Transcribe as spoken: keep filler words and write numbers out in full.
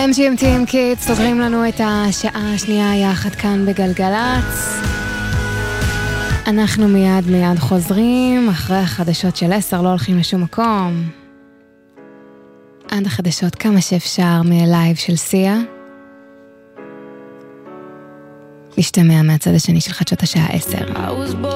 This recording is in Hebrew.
אם ג'י אם טי עם קיט, סוגרים לנו את השעה השנייה יחד כאן בגלגלץ. אנחנו מיד מיד חוזרים, אחרי החדשות של עשר לא הולכים לשום מקום. עד החדשות כמה שאפשר מלייב של סיה. להשתמע מהצד השני של חדשות השעה עשר.